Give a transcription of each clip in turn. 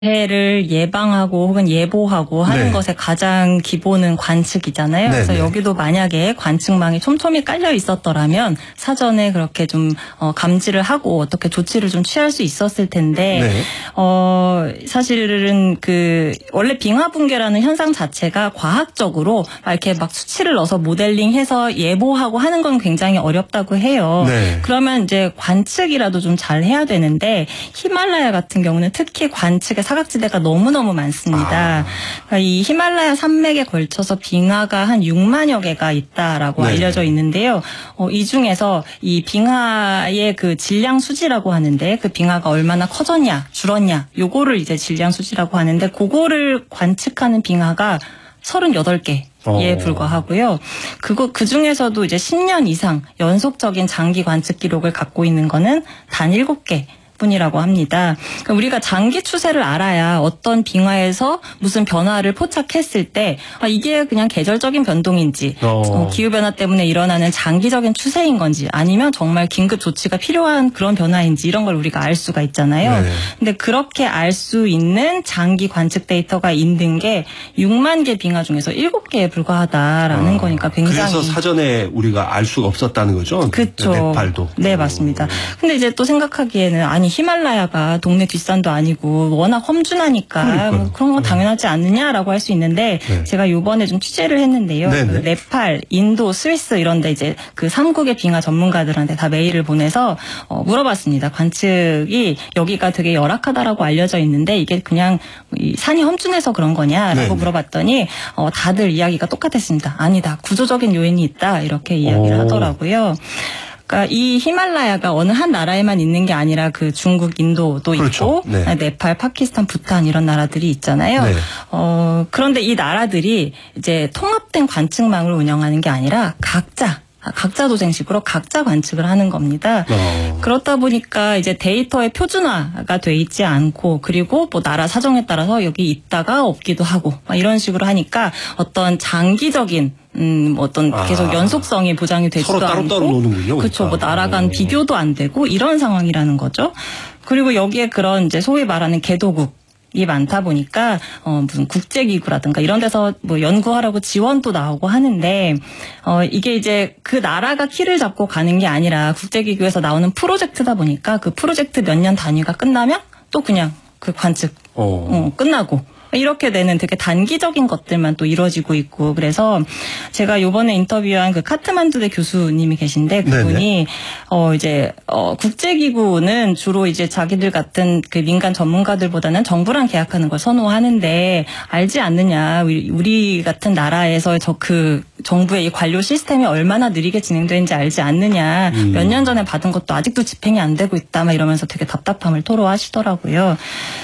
해를 예방하고 혹은 예보하고 하는 네. 것의 가장 기본은 관측이잖아요. 네, 그래서 네. 여기도 만약에 관측망이 촘촘히 깔려 있었더라면 사전에 그렇게 좀 감지를 하고 어떻게 조치를 좀 취할 수 있었을 텐데 네. 사실은 원래 빙하 붕괴라는 현상 자체가 과학적으로 이렇게 막 수치를 넣어서 모델링해서 예보하고 하는 건 굉장히 어렵다고 해요. 네. 그러면 이제 관측이라도 좀 잘 해야 되는데 히말라야 같은 경우는 특히 관측에 사각지대가 너무너무 많습니다. 그러니까 이 히말라야 산맥에 걸쳐서 빙하가 한 6만여 개가 있다라고 네. 알려져 있는데요. 이 중에서 이 빙하의 그 질량 수지라고 하는데 그 빙하가 얼마나 커졌냐, 줄었냐, 요거를 이제 질량 수지라고 하는데 그거를 관측하는 빙하가 38개에 불과하고요. 그 중에서도 이제 10년 이상 연속적인 장기 관측 기록을 갖고 있는 거는 단 7개. 뿐이라고 합니다. 그러니까 우리가 장기 추세를 알아야 어떤 빙하에서 무슨 변화를 포착했을 때 이게 그냥 계절적인 변동인지 기후변화 때문에 일어나는 장기적인 추세인 건지 아니면 정말 긴급 조치가 필요한 그런 변화인지 이런 걸 우리가 알 수가 있잖아요. 네. 근데 그렇게 알 수 있는 장기 관측 데이터가 있는 게 6만 개 빙하 중에서 7개에 불과하다라는 거니까 굉장히. 그래서 사전에 우리가 알 수가 없었다는 거죠? 그렇죠. 네팔도. 네, 맞습니다. 근데 이제 또 생각하기에는 아니 히말라야가 동네 뒷산도 아니고 워낙 험준하니까 뭐 그런 건 당연하지 않느냐라고 할 수 있는데 네. 제가 이번에 좀 취재를 했는데요. 그 네팔, 인도, 스위스 이런데 이제 그 3국의 빙하 전문가들한테 다 메일을 보내서 물어봤습니다. 관측이 여기가 되게 열악하다라고 알려져 있는데 이게 그냥 이 산이 험준해서 그런 거냐라고 네네. 물어봤더니 다들 이야기가 똑같았습니다. 아니다. 구조적인 요인이 있다. 이렇게 이야기를 하더라고요. 그러니까 이 히말라야가 어느 한 나라에만 있는 게 아니라 그 중국, 인도도 그렇죠. 있고 네. 네팔, 파키스탄, 부탄 이런 나라들이 있잖아요. 네. 그런데 이 나라들이 이제 통합된 관측망을 운영하는 게 아니라 각자 도생식으로 각자 관측을 하는 겁니다. 그렇다 보니까 이제 데이터의 표준화가 돼 있지 않고 그리고 뭐 나라 사정에 따라서 여기 있다가 없기도 하고 이런 식으로 하니까 어떤 장기적인 어떤 계속 연속성이 보장이 되지도 서로 않고 따로따로 노는군요. 그렇죠. 뭐 나라 간 비교도 안 되고 이런 상황이라는 거죠. 그리고 여기에 그런 이제 소위 말하는 개도국이 많다 보니까 무슨 국제기구라든가 이런 데서 뭐 연구하라고 지원도 나오고 하는데 이게 이제 그 나라가 키를 잡고 가는 게 아니라 국제기구에서 나오는 프로젝트다 보니까 그 프로젝트 몇 년 단위가 끝나면 또 그냥 그 관측 끝나고 이렇게 되는 되게 단기적인 것들만 또 이루어지고 있고 그래서 제가 이번에 인터뷰한 그 카트만두대 교수님이 계신데 그분이 이제 국제기구는 주로 이제 자기들 같은 그 민간 전문가들보다는 정부랑 계약하는 걸 선호하는데 알지 않느냐 우리 같은 나라에서 그 정부의 이 관료 시스템이 얼마나 느리게 진행되는지 알지 않느냐 몇 년 전에 받은 것도 아직도 집행이 안 되고 있다 막 이러면서 되게 답답함을 토로하시더라고요.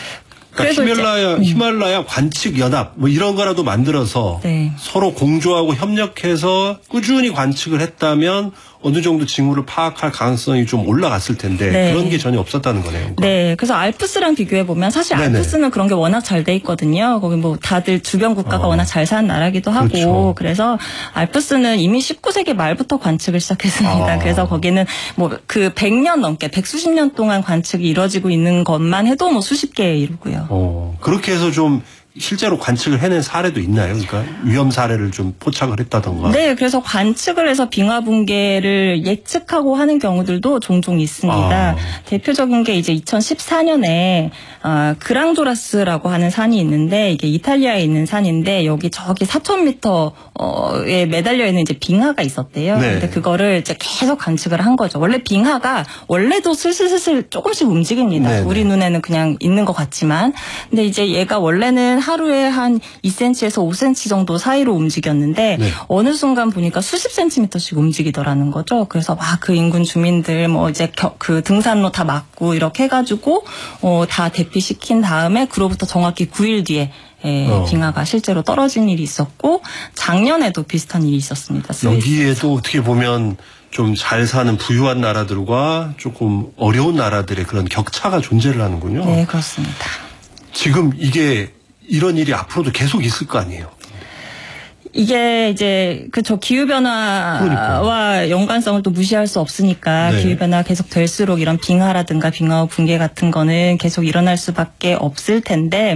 그러니까 히말라야 관측 연합 뭐 이런 거라도 만들어서 서로 공조하고 협력해서 꾸준히 관측을 했다면 어느 정도 징후를 파악할 가능성이 좀 올라갔을 텐데 그런 게 전혀 없었다는 거네요. 그러니까. 네, 그래서 알프스랑 비교해 보면 사실 알프스는 그런 게 워낙 잘 돼 있거든요. 거기 뭐 다들 주변 국가가 워낙 잘 사는 나라기도 하고 그렇죠. 그래서 알프스는 이미 19세기 말부터 관측을 시작했습니다. 그래서 거기는 뭐 그 100년 넘게 100수십 년 동안 관측이 이루어지고 있는 것만 해도 뭐 수십 개 이루고요. 그렇게 해서 좀 실제로 관측을 해낸 사례도 있나요? 그러니까 위험 사례를 좀 포착을 했다던가. 네, 그래서 관측을 해서 빙하 붕괴를 예측하고 하는 경우들도 종종 있습니다. 대표적인 게 이제 2014년에 그랑조라스라고 하는 산이 있는데 이게 이탈리아에 있는 산인데 여기 저기 4,000m에 매달려 있는 이제 빙하가 있었대요. 근데 그거를 이제 계속 관측을 한 거죠. 원래 빙하가 원래도 슬슬슬슬 조금씩 움직입니다. 우리 눈에는 그냥 있는 것 같지만, 근데 이제 얘가 원래는 하루에 한 2cm에서 5cm 정도 사이로 움직였는데 어느 순간 보니까 수십 센티미터씩 움직이더라는 거죠. 그래서 막 그 인근 주민들 뭐 이제 그 등산로 다 막고 이렇게 해가지고 다 대피시킨 다음에 그로부터 정확히 9일 뒤에 빙하가 실제로 떨어진 일이 있었고 작년에도 비슷한 일이 있었습니다. 여기에도 어떻게 보면 좀 잘 사는 부유한 나라들과 조금 어려운 나라들의 그런 격차가 존재를 하는군요. 네, 그렇습니다. 지금 이런 일이 앞으로도 계속 있을 거 아니에요? 이게 이제 그쵸 기후변화와 그러니까요. 연관성을 또 무시할 수 없으니까 네. 기후변화 계속 될수록 이런 빙하라든가 빙하호 붕괴 같은 거는 계속 일어날 수밖에 없을 텐데